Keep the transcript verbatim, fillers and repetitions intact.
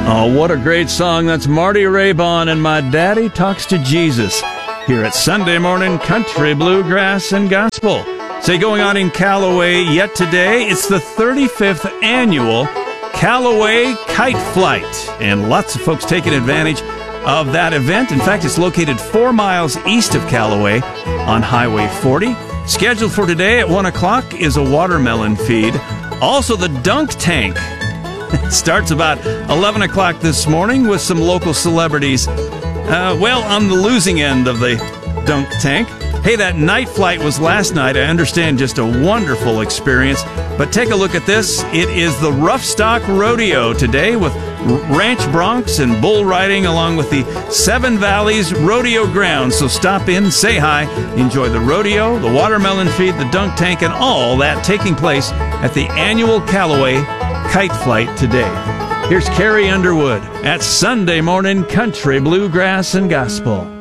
Oh, what a great song. That's Marty Raybon and My Daddy Talks to Jesus here at Sunday Morning Country, Bluegrass, and Gospel. Say, going on in Callaway yet today, it's the thirty-fifth annual Callaway Kite Flight, and lots of folks taking advantage of that event. In fact, it's located four miles east of Callaway on Highway forty. Scheduled for today at one o'clock is a watermelon feed. Also, the dunk tank starts about eleven o'clock this morning with some local celebrities, uh, well, on the losing end of the dunk tank. Hey, that night flight was last night. I understand, just a wonderful experience. But take a look at this. It is the Rough Stock Rodeo today with ranch broncs and bull riding along with the Seven Valleys Rodeo Grounds. So stop in, say hi, enjoy the rodeo, the watermelon feed, the dunk tank, and all that taking place at the annual Callaway Kite Flight today. Here's Carrie Underwood at Sunday Morning Country, Bluegrass, and Gospel.